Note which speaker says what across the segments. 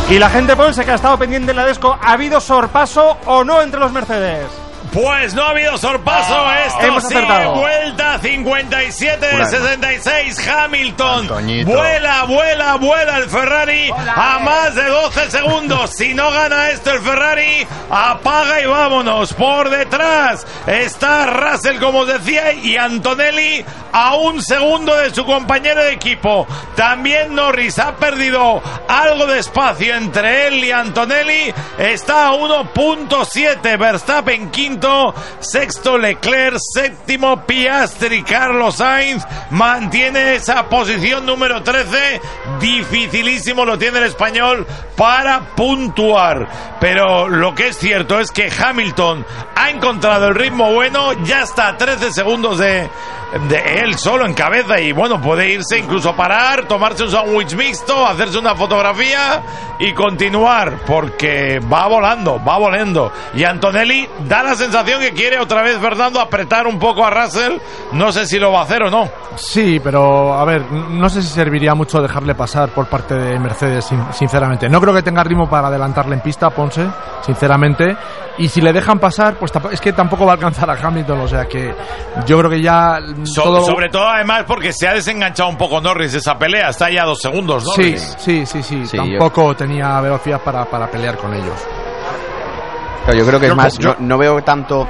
Speaker 1: Y la gente Ponce que ha estado pendiente en la Desco, ¿ha habido sorpaso o no entre los Mercedes?
Speaker 2: Pues no ha habido sorpaso, esto sí, vuelta 57 de 66, Hamilton,
Speaker 3: Antoñito.
Speaker 2: vuela el Ferrari a más de 12 segundos, si no gana esto el Ferrari, apaga y vámonos, por detrás está Russell como os decía y Antonelli a 1 segundo de su compañero de equipo, también Norris ha perdido algo de espacio entre él y Antonelli, está a 1.7, Verstappen quinto, sexto Leclerc, séptimo Piastri, Carlos Sainz mantiene esa posición número 13, dificilísimo lo tiene el español para puntuar, pero lo que es cierto es que Hamilton ha encontrado el ritmo bueno, ya está a 13 segundos de él solo en cabeza y bueno, puede irse incluso a parar, tomarse un sándwich mixto, hacerse una fotografía y continuar, porque va volando y Antonelli da la sensación que quiere otra vez, Fernando, apretar un poco a Russell, no sé si lo va a hacer o no.
Speaker 4: Sí, pero a ver, no sé si serviría mucho dejarle pasar por parte de Mercedes, sinceramente. No creo que tenga ritmo para adelantarle en pista, Ponce, sinceramente, y si le dejan pasar, pues es que tampoco va a alcanzar a Hamilton, o sea que yo creo que ya...
Speaker 2: Sobre todo además porque se ha desenganchado un poco Norris de esa pelea, está ya a 2 segundos, ¿no?
Speaker 4: Sí, tampoco tenía velocidad para pelear con ellos.
Speaker 3: Pero yo creo que no veo tanto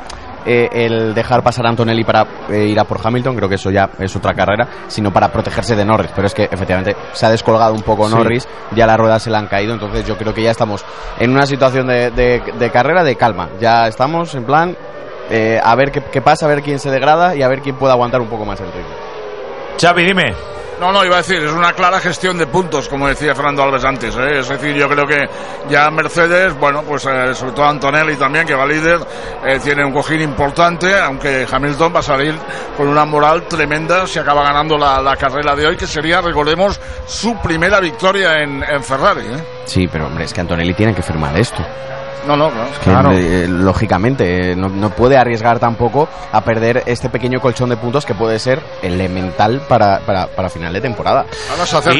Speaker 3: el dejar pasar a Antonelli para ir a por Hamilton, creo que eso ya es otra carrera, sino para protegerse de Norris, pero es que efectivamente se ha descolgado un poco Norris, ya las ruedas se le han caído, entonces yo creo que ya estamos en una situación de carrera de calma, ya estamos en plan a ver qué pasa, a ver quién se degrada y a ver quién puede aguantar un poco más el ritmo.
Speaker 2: Xavi, dime.
Speaker 5: No, iba a decir, es una clara gestión de puntos, como decía Fernando Alves antes, ¿eh? Es decir, yo creo que ya Mercedes, bueno, pues sobre todo Antonelli también, que va líder, tiene un cojín importante, aunque Hamilton va a salir con una moral tremenda si acaba ganando la carrera de hoy, que sería, recordemos, su primera victoria en Ferrari, ¿eh?
Speaker 3: Sí, pero hombre, es que Antonelli tiene que firmar esto.
Speaker 5: No,
Speaker 3: claro. Lógicamente, no puede arriesgar tampoco a perder este pequeño colchón de puntos que puede ser elemental para final de temporada.
Speaker 5: Vamos a hacer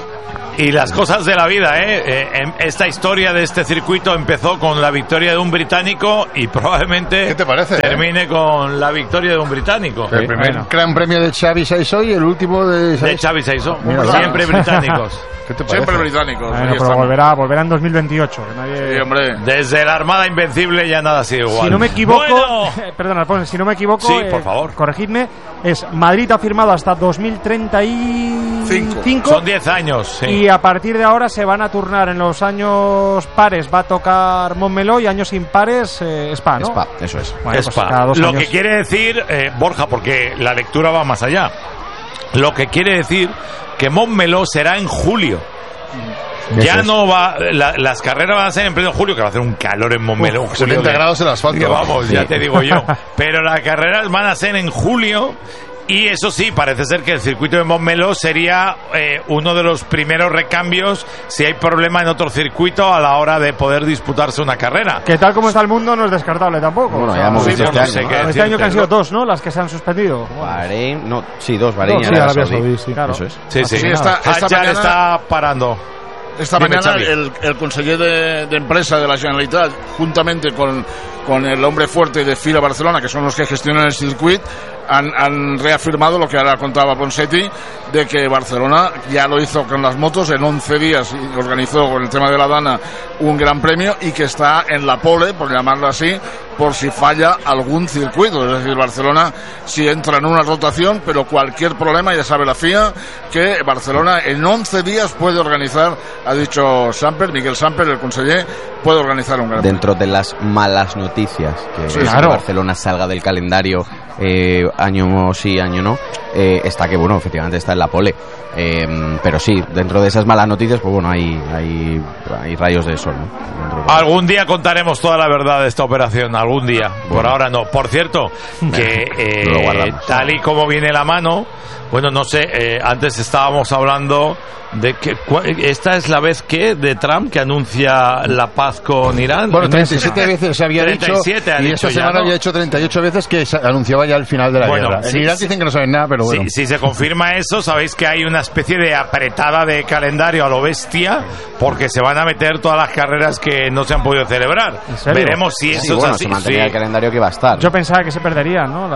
Speaker 2: y las cosas de la vida, esta historia de este circuito empezó con la victoria de un británico y probablemente
Speaker 6: ¿qué te parece,
Speaker 2: termine con la victoria de un británico.
Speaker 6: El primer gran premio de Xavi Saisó y el último de
Speaker 2: Xavi Saisó. Siempre británicos.
Speaker 6: ¿Qué te parece?
Speaker 5: Siempre británicos.
Speaker 1: Bueno, pero volverá en 2028. Nadie...
Speaker 5: Sí, hombre.
Speaker 2: Desde la Armada Invencible ya nada ha sido igual.
Speaker 1: Si no me equivoco, perdona, Alfonso, si no me equivoco,
Speaker 2: sí, por favor,
Speaker 1: corregidme, Madrid ha firmado hasta 2035.
Speaker 2: Son 10 años, sí.
Speaker 1: Y a partir de ahora se van a turnar en los años pares, va a tocar Montmeló y años impares Spa, ¿no?
Speaker 3: Spa, eso es.
Speaker 1: Bueno,
Speaker 2: Spa.
Speaker 1: Pues
Speaker 2: lo que quiere decir, Borja, porque la lectura va más allá, lo que quiere decir que Montmeló será en julio. Ya no va, las carreras van a ser en pleno julio, que va a hacer un calor en Montmeló.
Speaker 6: 70 grados el asfalto.
Speaker 2: Que vamos, ya te digo yo. Pero las carreras van a ser en julio. Y eso sí, parece ser que el circuito de Montmeló sería uno de los primeros recambios si hay problema en otro circuito a la hora de poder disputarse una carrera.
Speaker 1: Que tal como está el mundo no es descartable tampoco.
Speaker 3: Bueno, ya hemos visto
Speaker 1: este año que han sido 2, ¿no? Las que se han suspendido.
Speaker 3: Bahrein, dos, Bahrein y
Speaker 1: Arabia Saudí. Sí, claro.
Speaker 3: Eso es.
Speaker 2: Sí.
Speaker 5: Esta mañana
Speaker 2: está parando.
Speaker 5: Esta mañana el conseller de empresa de la Generalitat, juntamente con el hombre fuerte de FIA Barcelona, que son los que gestionan el circuito, han reafirmado lo que ahora contaba Ponseti, de que Barcelona ya lo hizo con las motos en 11 días y organizó con el tema de la Dana un gran premio y que está en la pole, por llamarlo así, por si falla algún circuito. Es decir, Barcelona si entra en una rotación, pero cualquier problema, ya sabe la FIA, que Barcelona en 11 días puede organizar, ha dicho Miguel Samper, el conseller, puede organizar un gran premio.
Speaker 3: Dentro de las malas noticias, que Barcelona salga del calendario año sí, año no, está que, bueno, efectivamente está en la pole, pero sí, dentro de esas malas noticias, pues bueno, hay rayos de sol, ¿no? Dentro
Speaker 2: Algún día contaremos toda la verdad de esta operación, algún día. Por ahora no. Por cierto, que tal y como viene la mano, bueno, no sé, antes estábamos hablando de que esta es la vez de Trump que anuncia la paz con Irán.
Speaker 6: Bueno, 37 veces se había
Speaker 2: 37
Speaker 6: dicho, y esta semana había hecho 38 veces que anunciaba ya el final de la guerra. En Irán dicen que no saben nada, pero bueno.
Speaker 2: Si se confirma eso, sabéis que hay una especie de apretada de calendario a lo bestia, porque se van a meter todas las carreras que no se han podido celebrar. Veremos si eso es así.
Speaker 3: Se mantenía el calendario que va a estar.
Speaker 1: Yo pensaba que se perdería, ¿no?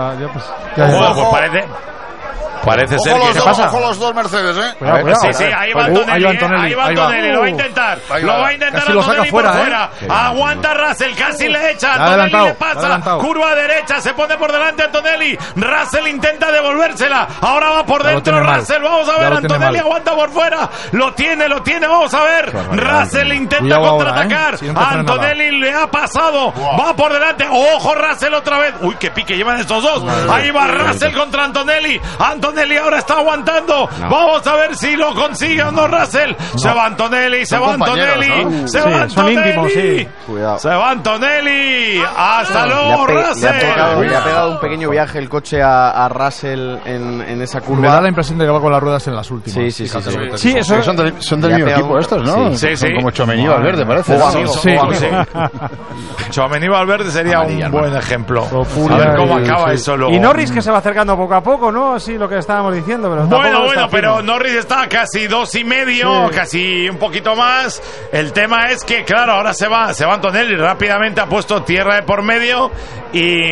Speaker 2: Parece ser que
Speaker 5: se pasa. Ojo los dos Mercedes,
Speaker 2: Cuidado. Sí, ahí va Antonelli, lo va a intentar. Lo va a intentar Antonelli por fuera. Aguanta Russell, casi le echa. Antonelli le pasa. Curva derecha, se pone por delante Antonelli. Russell intenta devolvérsela. Ahora va por dentro Russell. Vamos a ver, Antonelli aguanta por fuera. Lo tiene, vamos a ver. Russell intenta contraatacar. Antonelli le ha pasado. Va por delante. Ojo Russell otra vez. Uy, qué pique llevan estos dos. Ahí va Russell contra Antonelli. Antonelli ahora está aguantando. Vamos a ver si lo consigue o no Russell. Se va Antonelli. Se va Antonelli.
Speaker 1: Son íntimos, sí.
Speaker 3: Cuidado.
Speaker 2: Se va Antonelli. Hasta luego, Russell.
Speaker 3: Le ha pegado un pequeño viaje el coche a Russell en esa curva.
Speaker 4: Me da la impresión de que va con las ruedas en las últimas.
Speaker 3: Sí,
Speaker 6: eso son del mismo equipo estos, ¿no?
Speaker 2: Sí.
Speaker 6: Son como Tchouaméni y Valverde, parece.
Speaker 2: Sí. Tchouaméni y Valverde sería un buen ejemplo. A ver cómo acaba eso luego.
Speaker 1: Y Norris, que se va acercando poco a poco, ¿no? Así lo que estábamos diciendo. Pero
Speaker 2: bueno, pero Norris está casi 2,5, casi un poquito más. El tema es que, claro, ahora se va Antonelli, rápidamente ha puesto tierra de por medio y,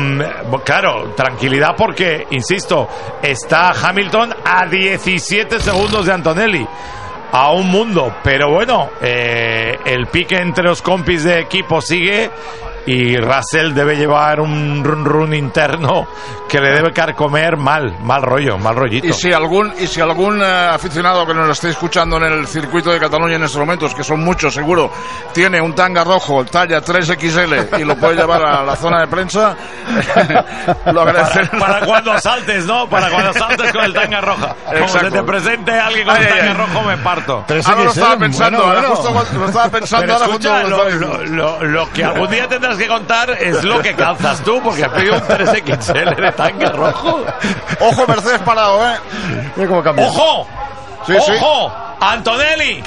Speaker 2: claro, tranquilidad porque, insisto, está Hamilton a 17 segundos de Antonelli. A un mundo, pero bueno, el pique entre los compis de equipo sigue y Russell debe llevar un run interno que le debe carcomer mal rollito.
Speaker 5: Y si algún aficionado que nos esté escuchando en el circuito de Cataluña en estos momentos, que son muchos seguro, tiene un tanga rojo talla 3XL y lo puede llevar a la zona de prensa, lo agradeceré.
Speaker 2: Para cuando saltes, ¿no? Para cuando saltes con el tanga roja. Como se te presente alguien con el tanga rojo, me parto.
Speaker 5: Ahora lo estaba pensando, lo estaba pensando.
Speaker 2: Pero escucha, lo que algún día tendrás que contar es lo que calzas tú, porque has pedido un 3XL de tanga rojo.
Speaker 5: Ojo, Mercedes parado,
Speaker 6: Mira cómo cambia.
Speaker 2: ¡Ojo! ¡Ojo! Antonelli.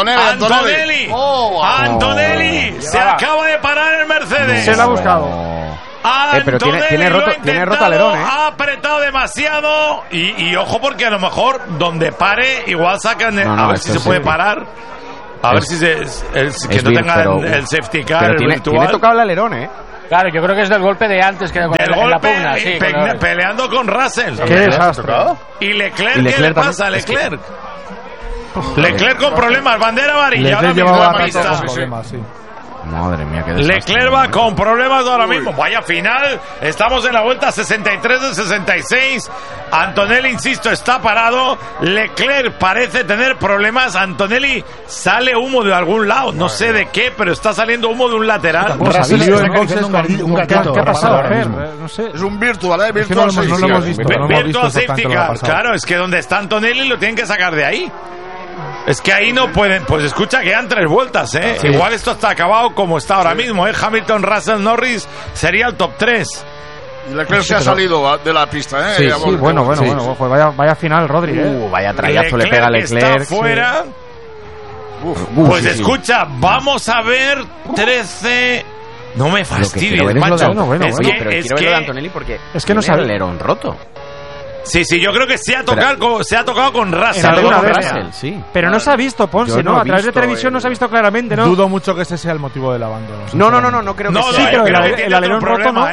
Speaker 2: Antonelli. Se acaba de parar el Mercedes.
Speaker 1: Se lo ha buscado.
Speaker 3: Pero tiene roto alerón,
Speaker 2: ha apretado demasiado y ojo, porque a lo mejor donde pare igual sacan a ver si se puede parar. A ver si que no tengan el safety car,
Speaker 3: pero
Speaker 2: el virtual.
Speaker 3: Tiene tocado el alerón,
Speaker 7: Claro, yo creo que es del golpe de antes que en la pugna. Sí,
Speaker 2: peleando con Russell.
Speaker 1: Qué desastre.
Speaker 2: ¿Y Leclerc qué le pasa a Leclerc? Leclerc con problemas, bandera amarilla ahora mismo en la pista.
Speaker 3: Madre mía, qué desastre.
Speaker 2: Leclerc va con problemas ahora mismo. Vaya final. Estamos en la vuelta 63 de 66. Antonelli, insisto, está parado. Leclerc parece tener problemas. Antonelli sale humo de algún lado. No sé de qué, pero está saliendo humo de un lateral.
Speaker 6: ¿Qué ha pasado?
Speaker 1: No sé.
Speaker 5: Es un virtual,
Speaker 4: Virtual Safety Car.
Speaker 2: Virtual Safety Car. Claro, es que donde está Antonelli lo tienen que sacar de ahí. Es que ahí no pueden. Pues escucha, quedan 3 vueltas, Sí. Igual esto está acabado como está ahora mismo, Hamilton, Russell, Norris sería el top 3.
Speaker 5: Y Leclerc se ha salido de la pista,
Speaker 1: Sí, bueno. Pues vaya final, Rodri,
Speaker 3: vaya trayazo le pega a Leclerc.
Speaker 2: Está fuera. Pues escucha, vamos a ver 13. No me fastidies, macho.
Speaker 3: Es que quiero verlo de Antonelli porque
Speaker 1: es que no sabe
Speaker 3: el alerón roto.
Speaker 2: Sí, yo creo que se ha tocado con Russell.
Speaker 3: Sí.
Speaker 1: Pero no se ha visto, Ponce, ¿no? A través de televisión no se ha visto claramente, ¿no?
Speaker 4: Dudo mucho que ese sea el motivo del abandono.
Speaker 3: No creo que sea.
Speaker 1: Sí, pero el alerón roto, ¿no?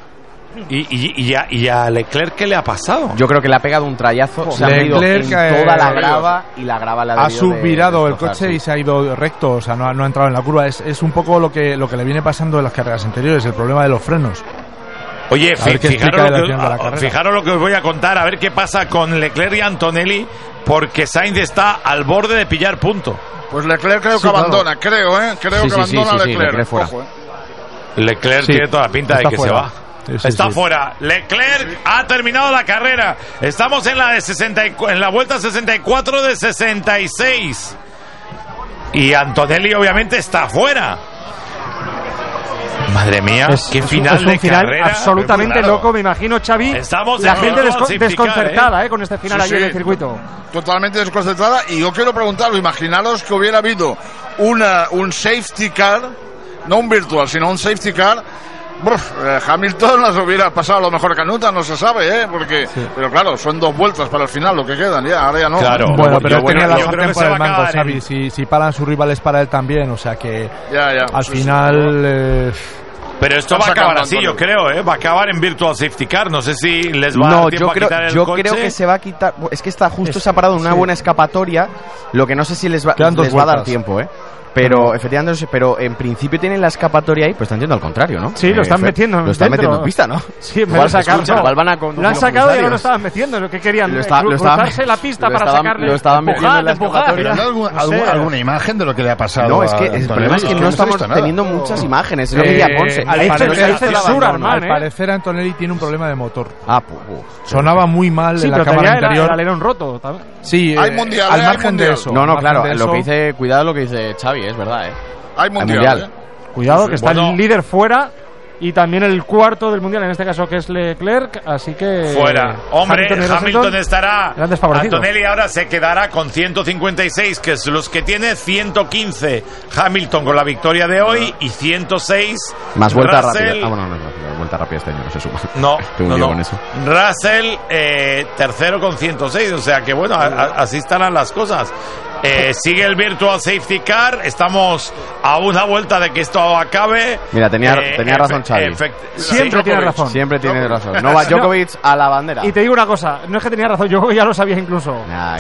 Speaker 2: ¿Y a Leclerc qué le ha pasado?
Speaker 3: Yo creo que le ha pegado un trayazo. Se ha ido en toda la grava y la grava le ha
Speaker 4: subvirado el coche y se ha ido recto. O sea, no ha entrado en la curva. Es un poco lo que le viene pasando en las carreras anteriores, el problema de los frenos.
Speaker 2: Oye, fijaros lo que os voy a contar, a ver qué pasa con Leclerc y Antonelli, porque Sainz está al borde de pillar punto.
Speaker 5: Pues Leclerc creo que abandona, creo que abandona Leclerc.
Speaker 2: Leclerc tiene toda la pinta de que se va. Está fuera. Leclerc ha terminado la carrera. Estamos en la vuelta 64 de 66. Y Antonelli obviamente está fuera. Madre mía, qué final
Speaker 1: es un
Speaker 2: de
Speaker 1: final
Speaker 2: carrera.
Speaker 1: absolutamente loco, me imagino, Xavi.
Speaker 2: Estamos
Speaker 1: la gente desconcertada,
Speaker 2: ¿eh?
Speaker 1: Con este final allí en el circuito.
Speaker 5: Totalmente desconcertada. Y yo quiero preguntaros, imaginaros que hubiera habido un safety car, no un virtual, sino un safety car. Hamilton las hubiera pasado a lo mejor canuta, no se sabe, porque pero claro, son 2 vueltas para el final lo que quedan, ahora ya no.
Speaker 4: Claro, bueno, pero él tenía la sartén por el mango,
Speaker 2: Xavi.
Speaker 4: Si paran sus rivales para él también, o sea que al
Speaker 5: sí,
Speaker 4: final
Speaker 2: pero esto va a acabar así, yo creo, va a acabar en Virtual Safety Car. No sé si les va a dar tiempo a quitar el coche.
Speaker 3: Yo creo que se va a quitar. Es que justo se ha parado en una buena escapatoria. Lo que no sé si les va a dar tiempo, Pero efectivamente, pero en principio tienen la escapatoria ahí, pues están yendo al contrario, ¿no?
Speaker 1: Sí, lo están metiendo.
Speaker 3: Lo están metiendo en pista, ¿no?
Speaker 1: Sí, me lo sacaron. Lo han sacado y ahora lo estaban metiendo. Lo que querían, cruzarse la pista para sacarle.
Speaker 3: Lo estaban metiendo en la escapatoria.
Speaker 6: ¿Alguna imagen de lo que le ha pasado?
Speaker 3: No, es que el problema es que no estamos teniendo muchas imágenes. Es lo que decía Ponce.
Speaker 4: Al parecer Antonelli tiene un problema de motor. Sonaba muy mal en la cámara interior.
Speaker 1: El alerón roto.
Speaker 4: Sí,
Speaker 5: hay mundial,
Speaker 4: al margen de eso.
Speaker 3: No, claro, lo que dice, cuidado lo que dice Xavi, es verdad,
Speaker 5: Hay mundial.
Speaker 1: Cuidado, que está el líder fuera y también el cuarto del mundial, en este caso que es Leclerc, así que
Speaker 2: fuera. Hombre, Hamilton estará.
Speaker 1: Antonelli
Speaker 2: ahora se quedará con 156, que es los que tiene 115 Hamilton con la victoria de hoy y 106
Speaker 3: más vuelta
Speaker 2: Russell.
Speaker 3: rápida. No, vuelta rápida este año no se suma.
Speaker 2: No.
Speaker 3: Con eso.
Speaker 2: Russell tercero con 106, o sea que bueno, así estarán las cosas. Sigue el Virtual Safety Car. Estamos a una vuelta de que esto acabe.
Speaker 3: Mira, tenía razón Xavi.
Speaker 1: Siempre tiene razón.
Speaker 3: Siempre tiene razón. Novak Djokovic a la bandera.
Speaker 1: Y te digo una cosa, no es que tenía razón, yo ya lo sabía incluso.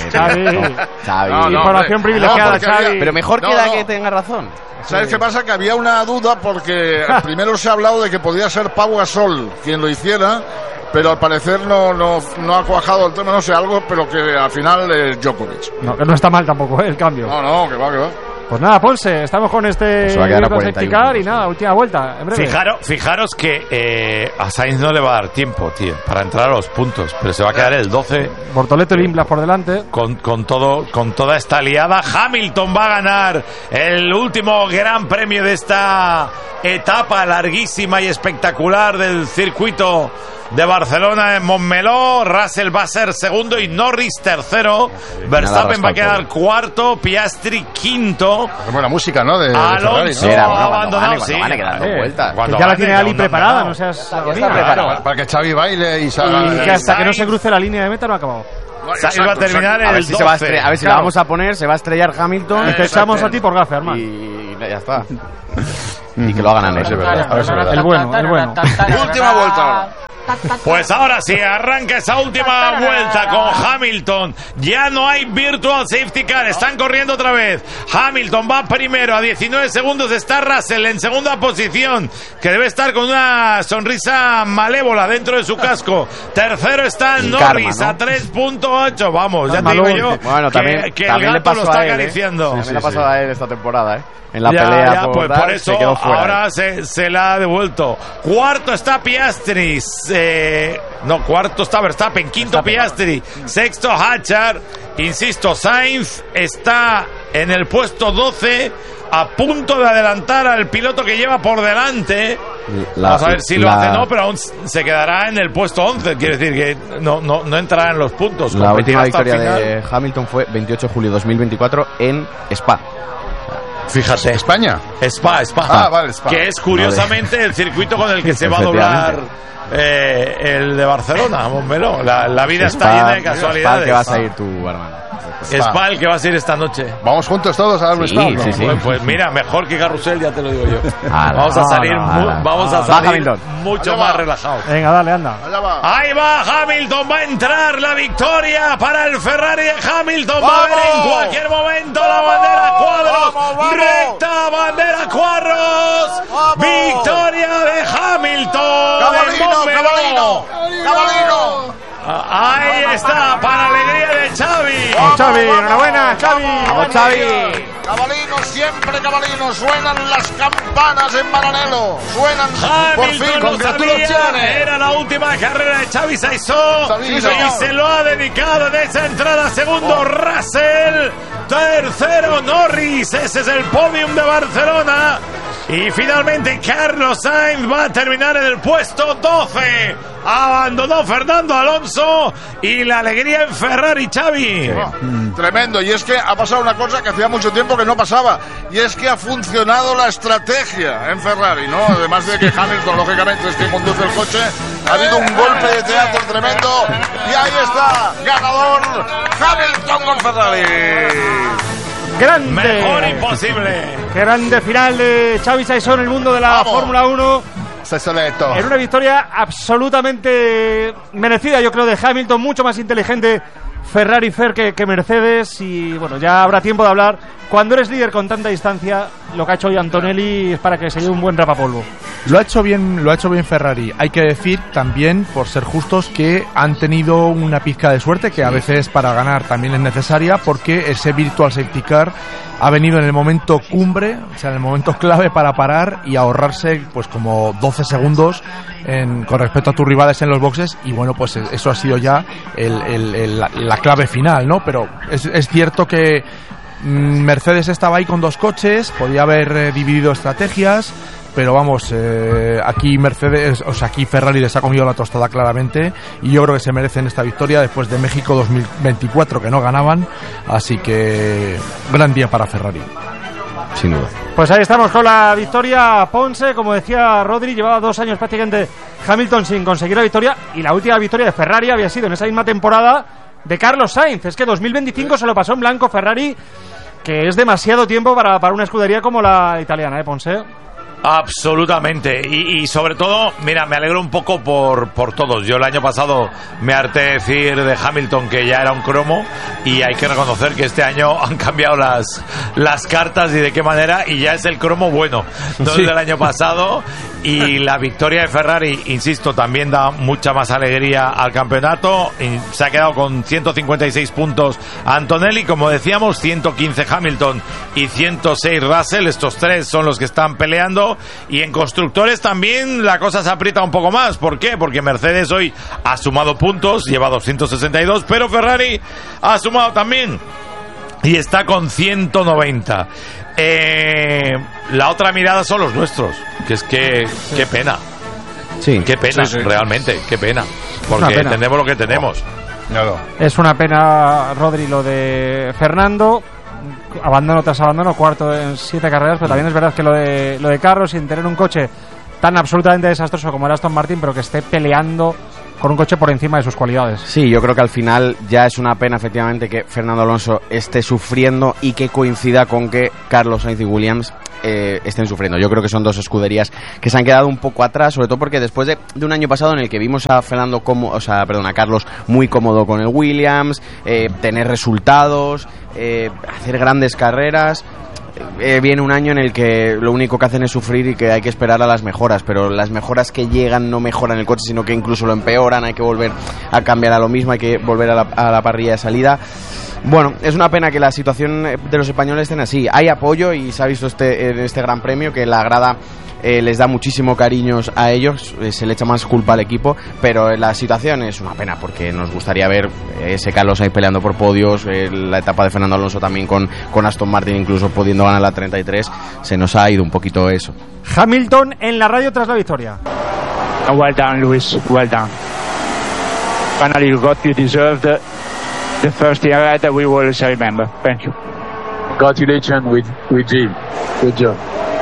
Speaker 3: Xavi.
Speaker 1: Información privilegiada, Xavi.
Speaker 3: Pero mejor queda que tenga razón.
Speaker 5: ¿Sabes qué pasa? Que había una duda porque primero se ha hablado de que podía ser Pau Gasol quien lo hiciera, pero al parecer no ha cuajado el tema, no sé, algo, pero que al final es Djokovic.
Speaker 1: No, que no está mal tampoco, el cambio.
Speaker 5: No, que va.
Speaker 1: Pues nada, Ponce, estamos con este safety car y nada, última vuelta, en breve.
Speaker 2: Fijaros que a Sainz no le va a dar tiempo, tío, para entrar a los puntos, pero se va a quedar el 12.
Speaker 1: Bortoleto y Limblas por delante.
Speaker 2: Con toda esta liada. Hamilton va a ganar el último gran premio de esta etapa larguísima y espectacular del circuito de Barcelona en Montmeló. Russell va a ser segundo y Norris tercero. Verstappen va a quedar cuarto, Piastri quinto.
Speaker 6: Buena música, ¿no? De
Speaker 2: Alonso
Speaker 3: ha
Speaker 2: abandonado.
Speaker 3: Van a quedar vueltas.
Speaker 1: Ya la tiene Ali preparada, no seas
Speaker 6: para que Xavi baile y salga.
Speaker 1: Y que hasta que no se cruce la línea de meta no ha acabado.
Speaker 2: Sainz va a terminar el 12.
Speaker 3: A ver si la vamos a poner, se va a estrellar Hamilton.
Speaker 1: Y te echamos a ti por gafe, hermano.
Speaker 3: Y ya está. Y que lo hagan a ver si es verdad.
Speaker 1: El bueno.
Speaker 5: Última vuelta.
Speaker 2: Pues ahora sí, arranca esa última vuelta con Hamilton. Ya no hay Virtual Safety Car, están corriendo otra vez. Hamilton va primero, a 19 segundos está Russell en segunda posición, que debe estar con una sonrisa malévola dentro de su casco. Tercero está Norris, a 3.8. Vamos, ya te digo yo que el gato lo está acariciando.
Speaker 3: También le ha pasado a él esta temporada, en la pelea
Speaker 2: pues por eso ahora se la ha devuelto. Cuarto está Piastri, cuarto está Verstappen, quinto Piastri, sexto Hatchard, insisto, Sainz está en el puesto 12, a punto de adelantar al piloto que lleva por delante. Vamos a ver si lo hace, pero aún se quedará en el puesto 11, quiere decir que no entrará en los puntos.
Speaker 3: La última victoria de Hamilton fue 28 de julio de 2024 en Spa.
Speaker 2: Fíjate.
Speaker 6: ¿España?
Speaker 2: Spa.
Speaker 6: Vale, Spa.
Speaker 2: Que es curiosamente el circuito con el que se va a doblar el de Barcelona, Montmeló. La vida está llena de casualidades.
Speaker 3: Spa, que vas a ir tú, hermano.
Speaker 2: Spa, el que vas a ir esta noche.
Speaker 6: Vamos juntos todos a dar un Spa.
Speaker 3: Sí.
Speaker 2: Pues mira, mejor que Carrusel, ya te lo digo yo. Vamos a salir mucho más relajados.
Speaker 1: Venga, dale, anda.
Speaker 2: Ahí va Hamilton, va a entrar la victoria para el Ferrari de Hamilton. Va a haber en cualquier momento la bandera cuadros. Recta, bandera cuadros. Victoria de Hamilton.
Speaker 5: Cabalino.
Speaker 2: Ahí está, para alegría de Xavi.
Speaker 1: Xavi, enhorabuena, Xavi.
Speaker 3: Vamos, Xavi.
Speaker 5: Cabalino, suenan las campanas en Maranello. Suenan por fin.
Speaker 2: Congratulaciones. Era la última carrera de Xavi Saizó y se lo ha dedicado en esa entrada. Segundo Russell, tercero Norris. Ese es el podium de Barcelona. Y finalmente Carlos Sainz va a terminar en el puesto 12. Abandonó Fernando Alonso y la alegría en Ferrari, Xavi.
Speaker 5: Tremendo, y es que ha pasado una cosa que hacía mucho tiempo que no pasaba, y es que ha funcionado la estrategia en Ferrari, ¿no? Además de que Hamilton, lógicamente, es quien conduce el coche, ha habido un golpe de teatro tremendo, y ahí está, ganador, Hamilton con Ferrari.
Speaker 1: Grande.
Speaker 2: Mejor imposible.
Speaker 1: Grande final de Xavi Saison en el mundo de la Fórmula 1. En una victoria absolutamente merecida, yo creo, de Hamilton, mucho más inteligente Ferrari que Mercedes. Y bueno, ya habrá tiempo de hablar. Cuando eres líder con tanta distancia, lo que ha hecho hoy Antonelli es para que se lleve un buen rapapolvo.
Speaker 4: Lo ha hecho bien Ferrari. Hay que decir también, por ser justos, que han tenido una pizca de suerte que a veces para ganar también es necesaria, porque ese Virtual Safety Car ha venido en el momento cumbre, o sea, en el momento clave para parar y ahorrarse pues como 12 segundos con respecto a tus rivales en los boxes. Y bueno, pues eso ha sido ya la clave final, ¿no? Pero es cierto que Mercedes estaba ahí con dos coches, podía haber dividido estrategias, pero vamos, aquí aquí Ferrari les ha comido la tostada claramente, y yo creo que se merecen esta victoria después de México 2024 que no ganaban, así que gran día para Ferrari.
Speaker 3: Sin duda.
Speaker 1: Pues ahí estamos con la victoria. Ponce, como decía Rodri, llevaba 2 años prácticamente Hamilton sin conseguir la victoria, y la última victoria de Ferrari había sido en esa misma temporada de Carlos Sainz. Es que 2025 se lo pasó en blanco Ferrari, que es demasiado tiempo para una escudería como la italiana, Ponce.
Speaker 2: Absolutamente, y sobre todo, mira, me alegro un poco por todos. Yo el año pasado me harté de decir de Hamilton que ya era un cromo, y hay que reconocer que este año han cambiado las cartas, y de qué manera, y ya es el cromo bueno, no el del año pasado. Y la victoria de Ferrari, insisto, también da mucha más alegría al campeonato. Y se ha quedado con 156 puntos Antonelli, como decíamos, 115 Hamilton y 106 Russell. Estos tres son los que están peleando. Y en constructores también la cosa se aprieta un poco más. ¿Por qué? Porque Mercedes hoy ha sumado puntos, lleva 262, pero Ferrari ha sumado también y está con 190. La otra mirada son los nuestros, que es que qué pena.
Speaker 3: Sí.
Speaker 2: Qué pena, realmente, qué pena. Porque tenemos lo que tenemos.
Speaker 1: Es una pena, Rodri, lo de Fernando. Abandono tras abandono, cuarto en 7 carreras, pero también es verdad que lo de Carlos, sin tener un coche tan absolutamente desastroso como era Aston Martin, pero que esté peleando con un coche por encima de sus cualidades.
Speaker 3: Sí, yo creo que al final ya es una pena efectivamente que Fernando Alonso esté sufriendo y que coincida con que Carlos Sainz y Williams estén sufriendo. Yo creo que son dos escuderías que se han quedado un poco atrás, sobre todo porque después de un año pasado en el que vimos a a Carlos muy cómodo con el Williams, tener resultados, hacer grandes carreras. Viene un año en el que lo único que hacen es sufrir y que hay que esperar a las mejoras, pero las mejoras que llegan no mejoran el coche, sino que incluso lo empeoran. Hay que volver a cambiar a lo mismo, hay que volver a la parrilla de salida. Bueno, es una pena que la situación de los españoles estén así. Hay apoyo y se ha visto en este Gran Premio que la grada les da muchísimo cariño a ellos, se le echa más culpa al equipo, pero la situación es una pena porque nos gustaría ver ese Carlos ahí peleando por podios, la etapa de Fernando Alonso también con Aston Martin incluso pudiendo ganar la 33, se nos ha ido un poquito eso.
Speaker 1: Hamilton en la radio tras la victoria.
Speaker 7: Well done, Lewis, well done. Finally you got, you deserved the first year that we will remember. Thank you.
Speaker 8: Congratulations with Jim. Good job.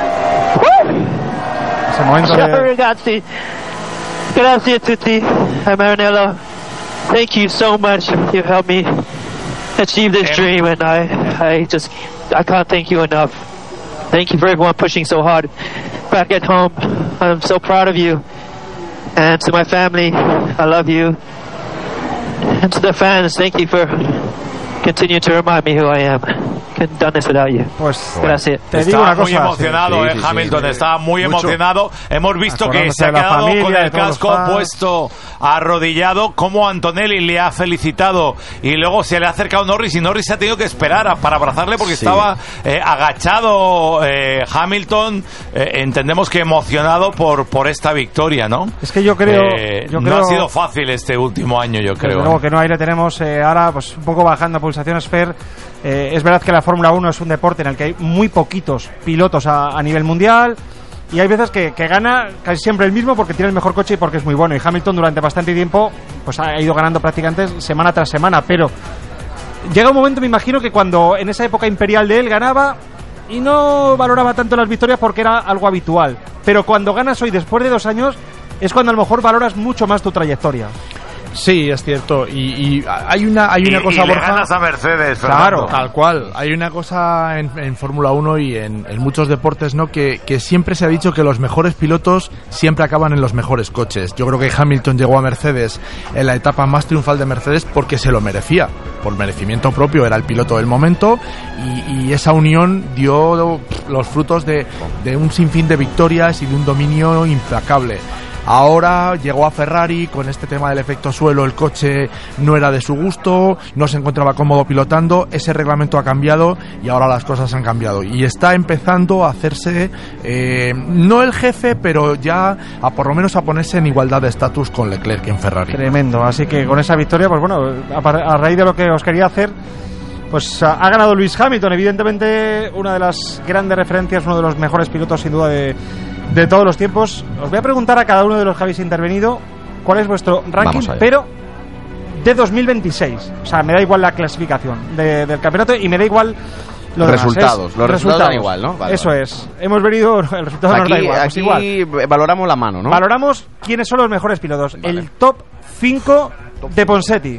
Speaker 1: Ese momento
Speaker 9: Ragazzi, grazie a tutti. Maranello, thank you so much. You helped me achieve this dream, and I can't thank you enough. Thank you for everyone pushing so hard back at home. I'm so proud of you. And to my family, I love you. And to the fans, thank you for continuing to remind me who I am. Couldn't done this without you.
Speaker 1: Pues
Speaker 9: gracias.
Speaker 2: Estaba muy emocionado, Hamilton estaba muy emocionado. Hemos visto que se ha quedado con el casco puesto, arrodillado, como Antonelli le ha felicitado y luego se le ha acercado Norris y Norris se ha tenido que esperar para abrazarle porque estaba agachado Hamilton. Entendemos que emocionado por esta victoria, ¿no?
Speaker 1: Es que yo creo
Speaker 2: no ha sido fácil este último año, yo creo.
Speaker 1: Luego que no, ahí le tenemos ahora pues un poco bajando pulsaciones, Fer. Es verdad que la Fórmula 1 es un deporte en el que hay muy poquitos pilotos a nivel mundial. y hay veces que gana casi siempre el mismo porque tiene el mejor coche y porque es muy bueno. Y Hamilton durante bastante tiempo pues ha ido ganando prácticamente semana tras semana, pero llega un momento, me imagino, que cuando en esa época imperial de él ganaba y no valoraba tanto las victorias porque era algo habitual, pero cuando ganas hoy después de 2 años es cuando a lo mejor valoras mucho más tu trayectoria.
Speaker 4: Sí, es cierto. Y hay una cosa,
Speaker 2: y
Speaker 4: Borja.
Speaker 2: Le ganas a Mercedes,
Speaker 4: Fernando. Claro, tal cual. Hay una cosa en Fórmula 1 y en muchos deportes, ¿no? Que siempre se ha dicho que los mejores pilotos siempre acaban en los mejores coches. Yo creo que Hamilton llegó a Mercedes en la etapa más triunfal de Mercedes porque se lo merecía. Por merecimiento propio, era el piloto del momento. Y esa unión dio los frutos de un sinfín de victorias y de un dominio implacable. Ahora llegó a Ferrari con este tema del efecto suelo, el coche no era de su gusto, no se encontraba cómodo pilotando, ese reglamento ha cambiado y ahora las cosas han cambiado y está empezando a hacerse no el jefe, pero ya por lo menos a ponerse en igualdad de estatus con Leclerc en Ferrari.
Speaker 1: Tremendo, así que con esa victoria, pues bueno, a raíz de lo que os quería hacer, pues ha ganado Lewis Hamilton, evidentemente una de las grandes referencias, uno de los mejores pilotos sin duda de todos los tiempos. Os voy a preguntar a cada uno de los que habéis intervenido cuál es vuestro ranking, pero de 2026. O sea, me da igual la clasificación del campeonato y me da igual los
Speaker 3: resultados. Los resultados dan igual, ¿no?
Speaker 1: Vale, eso es. Hemos venido, el resultado nos da igual. Pues
Speaker 3: aquí valoramos la mano, ¿no?
Speaker 1: Valoramos quiénes son los mejores pilotos. Vale. El top 5 de Ponseti.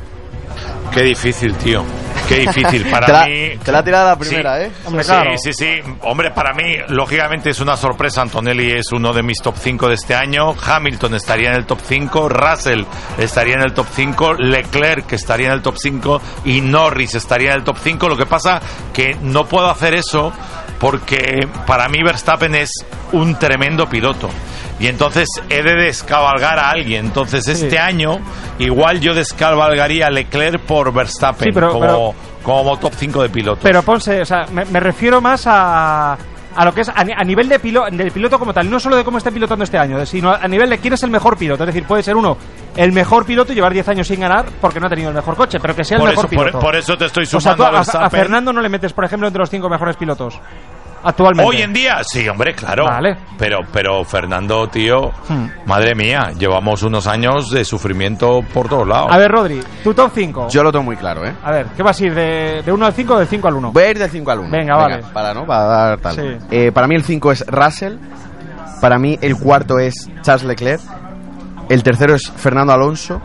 Speaker 2: Qué difícil, tío. Qué difícil para mí.
Speaker 3: Te la ha tirado la primera,
Speaker 2: sí. Hombre, claro. Sí. Hombre, para mí, lógicamente es una sorpresa. Antonelli es uno de mis top 5 de este año. Hamilton estaría en el top 5. Russell estaría en el top 5. Leclerc estaría en el top 5. Y Norris estaría en el top 5. Lo que pasa que no puedo hacer eso porque para mí Verstappen es un tremendo piloto. Y entonces he de descabalgar a alguien. Entonces este año igual yo descabalgaría a Leclerc por Verstappen como top 5 de pilotos.
Speaker 1: Pero Ponce, o sea, me refiero más a lo que es a nivel del piloto como tal, no solo de cómo esté pilotando este año, sino a nivel de quién es el mejor piloto. Es decir, puede ser uno el mejor piloto y llevar 10 años sin ganar porque no ha tenido el mejor coche, pero que sea el mejor piloto.
Speaker 2: Por eso te estoy sumando,
Speaker 1: o sea, tú a Fernando no le metes, por ejemplo, entre los 5 mejores pilotos actualmente.
Speaker 2: Hoy en día, sí, hombre, claro.
Speaker 1: Vale.
Speaker 2: Pero Fernando, tío, madre mía, llevamos unos años de sufrimiento por todos lados.
Speaker 1: A ver, Rodri, tu top 5.
Speaker 3: Yo lo tengo muy claro, ¿eh?
Speaker 1: A ver, ¿qué vas a ir? ¿De 1 al 5 o del 5 al 1?
Speaker 3: Voy a ir del 5 al 1.
Speaker 1: Venga, vale.
Speaker 3: Para dar tal.
Speaker 1: Sí.
Speaker 3: Para mí el 5 es Russell. Para mí el cuarto es Charles Leclerc. El tercero es Fernando Alonso.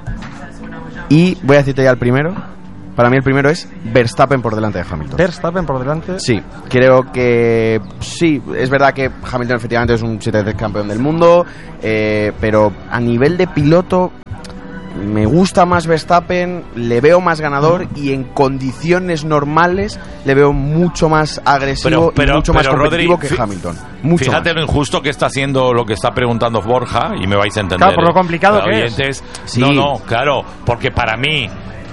Speaker 3: Y voy a decirte ya el primero. Para mí el primero es Verstappen por delante de Hamilton.
Speaker 1: ¿Verstappen por delante?
Speaker 3: Sí, creo que sí, es verdad que Hamilton efectivamente es un 7 veces campeón del mundo, pero a nivel de piloto me gusta más Verstappen, le veo más ganador y en condiciones normales le veo mucho más agresivo y mucho más competitivo que Hamilton.
Speaker 2: Fíjate lo injusto que está haciendo lo que está preguntando Borja y me vais a entender.
Speaker 1: Claro, por lo complicado que es.
Speaker 2: Sí. No, claro, porque para mí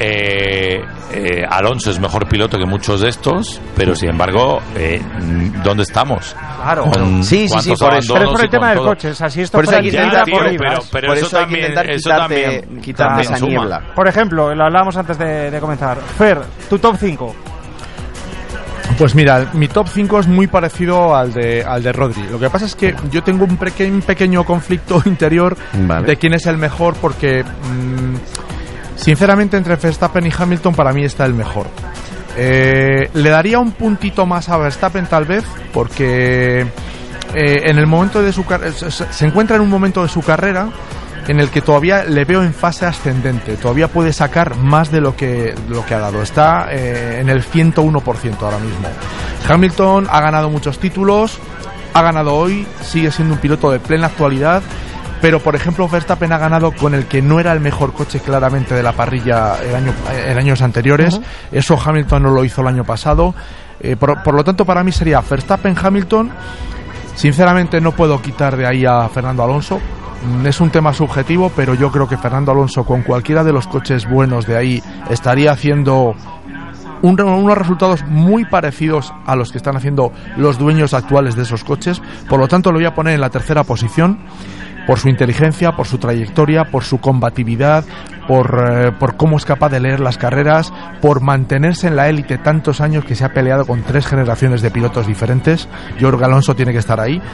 Speaker 2: Alonso es mejor piloto que muchos de estos, pero sin embargo, ¿dónde estamos?
Speaker 1: Claro,
Speaker 3: sí,
Speaker 1: por eso. Pero es por el tema del coche, o sea, si esto fuera libra por libra.
Speaker 2: Pero eso
Speaker 3: hay que intentar quitarte esa niebla.
Speaker 1: Por ejemplo, lo hablábamos antes de comenzar. Fer, tu top 5.
Speaker 4: Pues mira, mi top 5 es muy parecido al de Rodri. Lo que pasa es que yo tengo un pequeño conflicto interior de quién es el mejor porque... sinceramente, entre Verstappen y Hamilton para mí está el mejor. Le daría un puntito más a Verstappen tal vez, porque en el momento de su se encuentra en un momento de su carrera en el que todavía le veo en fase ascendente, todavía puede sacar más de lo que ha dado. Está en el 101% ahora mismo. Hamilton ha ganado muchos títulos, ha ganado hoy, sigue siendo un piloto de plena actualidad. Pero, por ejemplo, Verstappen ha ganado con el que no era el mejor coche claramente de la parrilla en años anteriores. Eso Hamilton no lo hizo el año pasado. Por lo tanto, para mí sería Verstappen-Hamilton. Sinceramente, no puedo quitar de ahí a Fernando Alonso. Es un tema subjetivo, pero yo creo que Fernando Alonso, con cualquiera de los coches buenos de ahí, estaría haciendo unos resultados muy parecidos a los que están haciendo los dueños actuales de esos coches. Por lo tanto, lo voy a poner en la tercera posición. por su inteligencia, por su trayectoria, por su combatividad, por cómo es capaz de leer las carreras, por mantenerse en la élite tantos años, que se ha peleado con 3 generaciones de pilotos diferentes. Yo creo que Alonso tiene que estar ahí.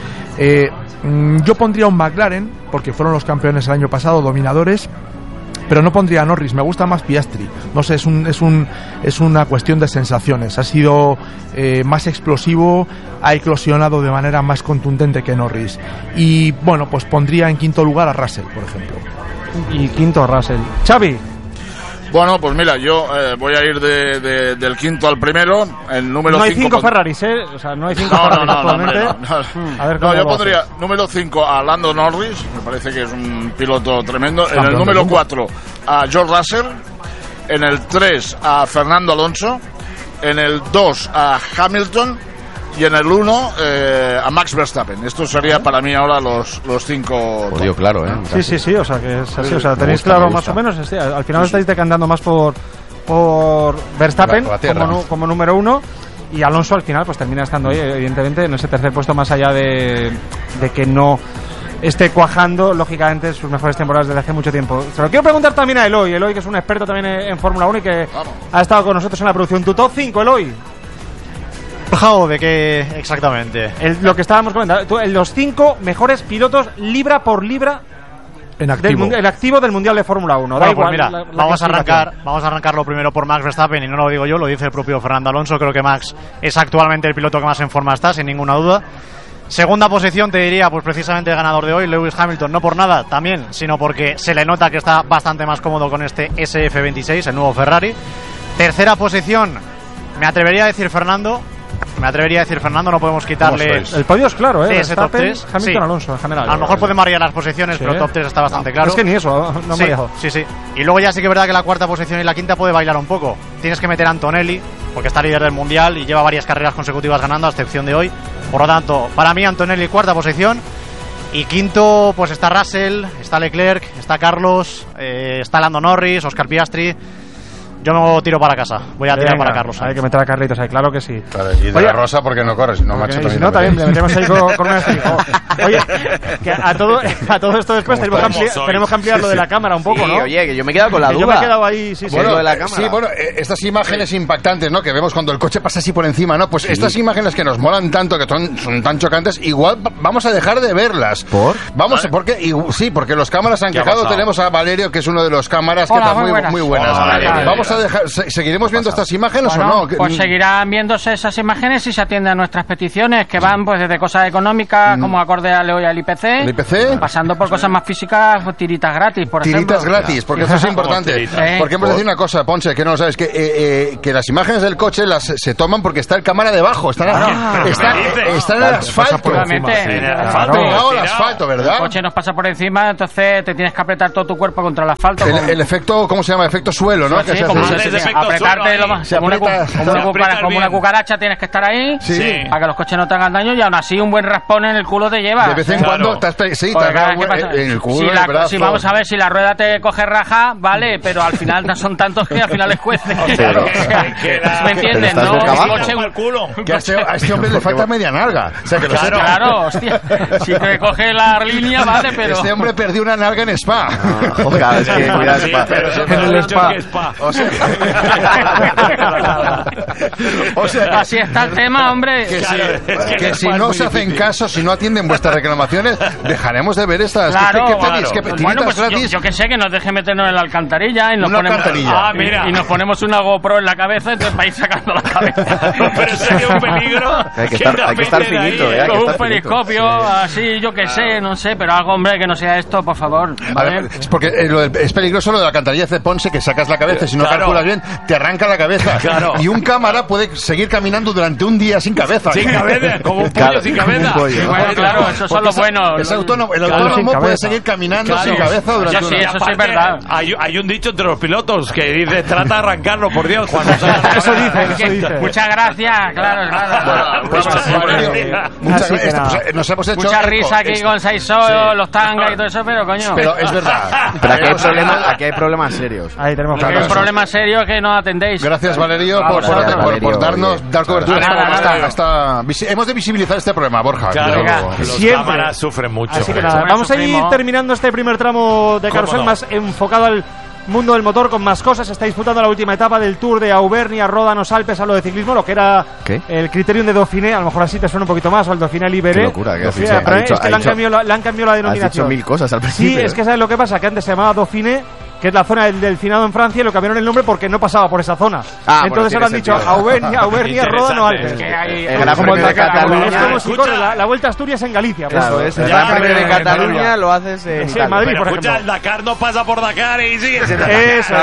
Speaker 4: Yo pondría un McLaren, porque fueron los campeones el año pasado, dominadores, pero no pondría a Norris. Me gusta más Piastri. No sé, es una cuestión de sensaciones. Ha sido más explosivo, ha eclosionado de manera más contundente que Norris. Y bueno, pues pondría en quinto lugar a Russell, por ejemplo.
Speaker 1: Y quinto a Russell. Xavi.
Speaker 5: Bueno, pues mira, yo voy a ir del quinto al primero. El número
Speaker 1: no hay 5
Speaker 5: cinco
Speaker 1: Ferraris, ¿eh? O sea, no hay 5 Ferraris actualmente.
Speaker 5: A ver, yo pondría número 5 a Lando Norris, me parece que es un piloto tremendo. En el número 4 a George Russell. En el 3 a Fernando Alonso. En el 2 a Hamilton. Y en el 1 a Max Verstappen. Esto sería para mí ahora los 5.
Speaker 3: Podio claro,
Speaker 1: Sí, o sea, que es así. O sea, tenéis claro más o menos. Al final estáis decantando más por Verstappen como número 1. Y Alonso al final pues termina estando ahí, evidentemente, en ese tercer puesto, más allá de que no esté cuajando, lógicamente, sus mejores temporadas desde hace mucho tiempo. Se lo quiero preguntar también a Eloy, que es un experto también en Fórmula 1 y que ha estado con nosotros en la producción. ¿Tu top 5, Eloy?
Speaker 10: ¿De qué exactamente?
Speaker 1: Lo que estábamos comentando, los 5 mejores pilotos libra por libra
Speaker 4: en activo
Speaker 1: del Mundial de Fórmula 1.
Speaker 10: Bueno, pues mira, vamos a arrancarlo primero por Max Verstappen, y no lo digo yo, lo dice el propio Fernando Alonso. Creo que Max es actualmente el piloto que más en forma está, sin ninguna duda. Segunda posición te diría, pues precisamente el ganador de hoy, Lewis Hamilton, no por nada también, sino porque se le nota que está bastante más cómodo con este SF26, el nuevo Ferrari. Tercera posición, me atrevería a decir Fernando, no podemos quitarle
Speaker 1: el podio es claro,
Speaker 10: ese top 3.
Speaker 1: Hamilton, sí. Alonso en general.
Speaker 10: A lo mejor podemos variar las posiciones, pero el top 3 está bastante claro.
Speaker 1: Es que ni eso, no me dejo.
Speaker 10: Sí. Y luego ya sí que es verdad que la cuarta posición y la quinta puede bailar un poco. Tienes que meter a Antonelli, porque está líder del Mundial y lleva varias carreras consecutivas ganando, a excepción de hoy. Por lo tanto, para mí Antonelli cuarta posición. Y quinto, pues está Russell, está Leclerc, está Carlos, está Lando Norris, Oscar Piastri. Yo me tiro para casa. Voy a tirar para Carlos.
Speaker 1: Hay que meter a Carlitos ahí, claro que sí.
Speaker 6: Claro, y de la Rosa porque no corre, si no, macho,
Speaker 1: también. Si no, también le metemos ahí con una estrella. Oye, que a todo esto después tenemos que ampliar lo de la cámara un poco, ¿no?
Speaker 3: Oye, que yo me he quedado con la duda.
Speaker 1: Yo me he quedado ahí,
Speaker 6: bueno,
Speaker 3: lo de la cámara.
Speaker 6: Sí, bueno, estas imágenes impactantes, ¿no? Que vemos cuando el coche pasa así por encima, ¿no? Pues estas imágenes que nos molan tanto, que son tan chocantes, igual vamos a dejar de verlas.
Speaker 3: ¿Por?
Speaker 6: Porque los cámaras han quejado. Tenemos a Valerio, que es uno de los cámaras que están muy buenas. Vamos a dejar... ¿Seguiremos viendo estas imágenes o no?
Speaker 11: Pues seguirán viéndose esas imágenes si se atienden a nuestras peticiones, que van pues desde cosas económicas, como acorde al IPC, pasando por cosas más físicas, tiritas gratis, por ejemplo.
Speaker 6: Tiritas gratis, porque eso es importante. Porque hemos de decir una cosa, Ponce, que no lo sabes, que las imágenes del coche se toman porque está el cámara debajo, está en el asfalto. Pegado al asfalto, ¿verdad?
Speaker 11: El coche nos pasa por encima, entonces te tienes que apretar todo tu cuerpo contra el asfalto.
Speaker 6: El efecto, ¿cómo se llama? Efecto suelo, ¿no?
Speaker 11: Sí, apretarte como una cucaracha, tienes que estar ahí para que los coches no te hagan daño, y aún así un buen raspón en el culo te lleva.
Speaker 6: De vez en cuando en el culo, en el brazo.
Speaker 11: Si vamos a ver, si la rueda te coge raja, vale, pero al final no son tantos que al final les cueste. ¿Me entiendes? No, el coche
Speaker 6: el culo. Que a este hombre le falta media nalga. O sea, que
Speaker 11: claro, hostia. Si te coge la línea, vale, pero...
Speaker 6: Este hombre perdió una nalga en Spa.
Speaker 3: Joder, es que cuidado,
Speaker 1: en el Spa.
Speaker 6: O sea,
Speaker 11: así está el tema, hombre.
Speaker 6: Que si no se hacen caso, si no atienden vuestras reclamaciones, dejaremos de ver estas.
Speaker 11: Claro, bueno, pues yo que sé, que nos deje meternos en la alcantarilla y nos ponemos una GoPro en la cabeza, entonces para ir sacando la cabeza.
Speaker 2: Pero sería un peligro.
Speaker 3: Hay que estar finito,
Speaker 11: con un periscopio, así, yo que sé, no sé, pero algo, hombre, que no sea esto, por favor.
Speaker 6: ¿Vale? Porque es peligroso lo de la alcantarilla de Ponce, que sacas la cabeza, si no calculas bien, te arranca la cabeza.
Speaker 2: Claro.
Speaker 6: Y un cámara puede seguir caminando durante un día sin cabeza.
Speaker 2: Sin cabeza, como un pollo sin cabeza.
Speaker 11: Bueno, claro, eso son los buenos.
Speaker 6: El autónomo puede seguir caminando sin cabeza durante un día.
Speaker 11: Eso sí es verdad.
Speaker 2: Hay un dicho entre los pilotos que dice, trata de arrancarlo, por Dios.
Speaker 1: Eso dice.
Speaker 11: Muchas gracias, claro.
Speaker 6: Muchas gracias. Nos hemos hecho
Speaker 11: mucha risa aquí con Saisó, los tangas y todo eso, pero coño.
Speaker 6: Pero es verdad.
Speaker 3: Pero aquí hay problemas serios.
Speaker 1: Ahí tenemos
Speaker 11: un problema más serio que no atendéis.
Speaker 6: Gracias, Valerio, por dar cobertura. Hemos de visibilizar este problema, Borja.
Speaker 2: Claro, los cámaras sufren mucho.
Speaker 1: Así que nada, vamos a ir terminando este primer tramo de Carrusel más enfocado al mundo del motor, con más cosas. Se está disputando la última etapa del Tour de Auvernia, Ródanos, Alpes, a lo de ciclismo, lo que era el Criterium de Dauphiné. A lo mejor así te suena un poquito más, o el Dauphiné Libéré.
Speaker 3: Qué locura,
Speaker 1: es que le han cambiado la denominación.
Speaker 3: Has dicho 1000 cosas al principio.
Speaker 1: Sí, es que ¿sabes lo que pasa? Que antes se llamaba Dauphiné, que es la zona del finado en Francia, y lo cambiaron el nombre porque no pasaba por esa zona. Entonces ahora han dicho Auvernia, Ródanos, Alpes.
Speaker 3: Es como de Cataluña.
Speaker 1: Es como si corre la Vuelta a Asturias en Galicia.
Speaker 3: Claro, es el Gran Premio de Cataluña, lo haces en
Speaker 1: Madrid, por
Speaker 2: ejemplo. El Dakar no pasa por Dakar y sigue siendo
Speaker 1: eso.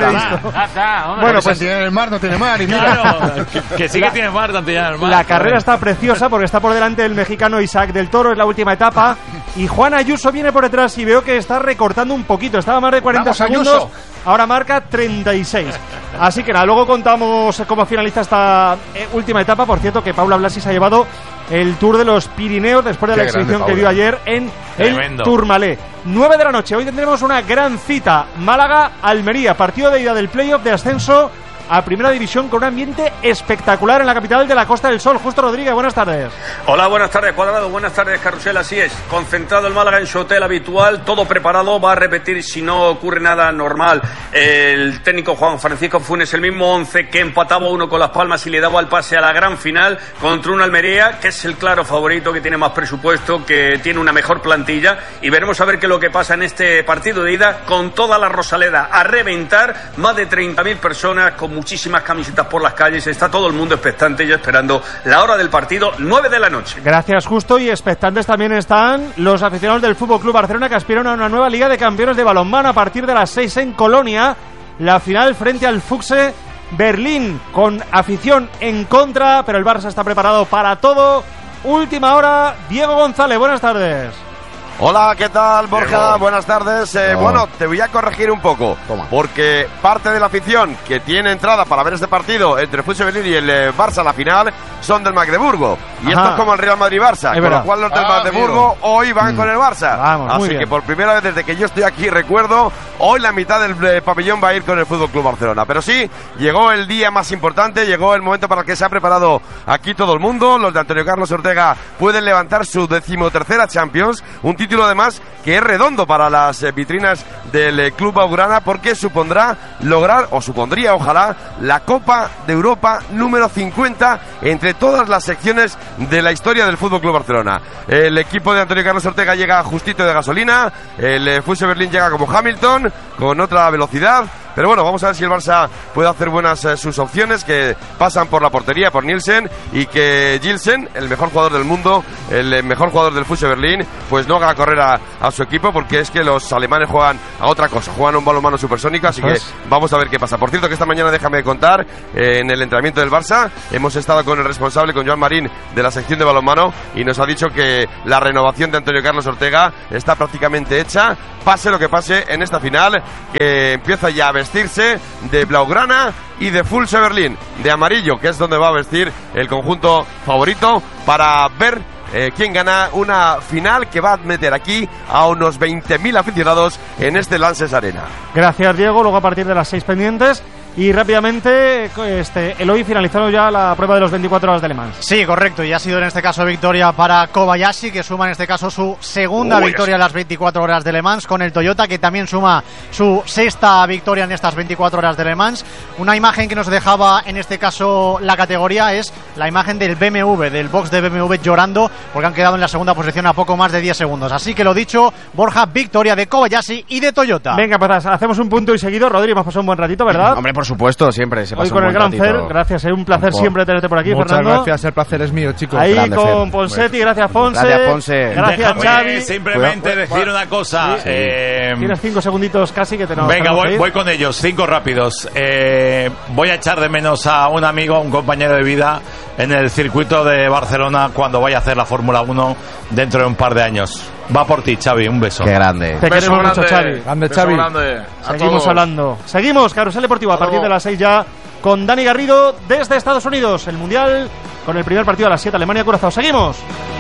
Speaker 6: Bueno, pues Santillana del Mar no tiene mar. Y mira.
Speaker 2: Que sí que tiene mar, Santillana del Mar.
Speaker 1: La carrera está preciosa porque está por delante el mexicano Isaac del Toro, es la última etapa. Y Juan Ayuso viene por detrás y veo que está recortando un poquito. Estaba más de 40 segundos. Ahora marca 36. Así que nada, luego contamos cómo finaliza esta última etapa. Por cierto, que Paula Blasi se ha llevado el Tour de los Pirineos después de la exhibición que dio ayer en el Tourmalet. 9 de la noche. Hoy tendremos una gran cita. Málaga-Almería, partido de ida del playoff de ascenso a Primera División, con un ambiente espectacular en la capital de la Costa del Sol. Justo Rodríguez, buenas tardes.
Speaker 12: Hola, buenas tardes, Cuadrado, buenas tardes, Carrusel. Así es, concentrado el Málaga en su hotel habitual, todo preparado, va a repetir si no ocurre nada normal. El técnico Juan Francisco Funes, el mismo 11 que empataba 1 con Las Palmas y le daba el pase a la gran final contra un Almería que es el claro favorito, que tiene más presupuesto, que tiene una mejor plantilla, y veremos a ver qué es lo que pasa en este partido de ida, con toda la Rosaleda a reventar, más de 30.000 personas con muchísimas camisetas por las calles. Está todo el mundo expectante ya esperando la hora del partido, 9 de la noche.
Speaker 1: Gracias, Justo. Y expectantes también están los aficionados del Fútbol Club Barcelona, que aspiran a una nueva Liga de Campeones de balonmano a partir de las 6 en Colonia. La final frente al Füchse Berlín, con afición en contra, pero el Barça está preparado para todo. Última hora, Diego González, buenas tardes.
Speaker 13: Hola, ¿qué tal, Borja? Buenas tardes. Bueno, te voy a corregir un poco. Porque parte de la afición que tiene entrada para ver este partido entre el Füchse Berlín y el Barça, la final, son del Magdeburgo. Y esto es como el Real Madrid-Barça. Con lo cual los del Magdeburgo hoy van con el Barça. Así que por primera vez desde que yo estoy aquí, recuerdo, hoy la mitad del pabellón va a ir con el Fútbol Club Barcelona. Pero sí, llegó el día más importante, llegó el momento para el que se ha preparado aquí todo el mundo. Los de Antonio Carlos Ortega pueden levantar su 13ª Champions, un título además que es redondo para las vitrinas del Club Blaugrana, porque supondría, ojalá, la Copa de Europa número 50 entre todas las secciones de la historia del Fútbol Club Barcelona. El equipo de Antonio Carlos Ortega llega justito de gasolina, el Füchse Berlín llega como Hamilton, con otra velocidad. Pero bueno, vamos a ver si el Barça puede hacer buenas sus opciones, que pasan por la portería, por Nielsen, y que Gilsen, el mejor jugador del mundo, el mejor jugador del Füchse Berlín, pues no haga correr a su equipo, porque es que los alemanes juegan a otra cosa, juegan a un balonmano supersónico, así que vamos a ver qué pasa. Por cierto, que esta mañana, déjame contar, en el entrenamiento del Barça hemos estado con el responsable, con Joan Marín, de la sección de balonmano, y nos ha dicho que la renovación de Antonio Carlos Ortega está prácticamente hecha, pase lo que pase en esta final, que empieza ya a vestirse de blaugrana y de Füchse Berlín de amarillo, que es donde va a vestir el conjunto favorito, para ver quién gana una final que va a meter aquí a unos 20.000 aficionados en este Lanxess Arena.
Speaker 1: Gracias, Diego. Luego a partir de las 6 pendientes. Y rápidamente, Eloy, finalizando ya la prueba de los 24 horas de Le Mans.
Speaker 10: Sí, correcto, y ha sido en este caso victoria para Kobayashi, que suma en este caso su segunda victoria en las 24 horas de Le Mans, con el Toyota, que también suma su sexta victoria en estas 24 horas de Le Mans. Una imagen que nos dejaba en este caso la categoría es la imagen del BMW, del box de BMW llorando, porque han quedado en la segunda posición a poco más de 10 segundos. Así que lo dicho, Borja, victoria de Kobayashi y de Toyota.
Speaker 1: Venga, pues hacemos un punto y seguido. Rodri, hemos pasado un buen ratito, ¿verdad?
Speaker 3: Hombre, por supuesto, siempre se pasa
Speaker 1: hoy con
Speaker 3: un
Speaker 1: el
Speaker 3: buen
Speaker 1: Gran Fer, gracias, un placer siempre tenerte por aquí,
Speaker 4: muchas
Speaker 1: Fernando.
Speaker 4: Gracias, el placer es mío, chicos.
Speaker 1: Ahí grande, con Ponsetti, gracias Ponce.
Speaker 3: Gracias, Ponce.
Speaker 1: Gracias, Xavi.
Speaker 2: Simplemente decir una cosa.
Speaker 1: Tienes 5 segunditos casi que te nos.
Speaker 2: Venga, voy con ellos, 5 rápidos. Voy a echar de menos a un amigo, un compañero de vida en el circuito de Barcelona cuando vaya a hacer la Fórmula 1 dentro de un par de años. Va por ti, Xavi, un beso.
Speaker 3: Qué grande.
Speaker 1: Te queremos mucho, Xavi.
Speaker 4: Grande, Xavi.
Speaker 1: Seguimos hablando. Seguimos, Carrusel Deportivo, a partir de las 6 ya, con Dani Garrido desde Estados Unidos. El Mundial con el primer partido a las 7, Alemania-Curazao. Seguimos.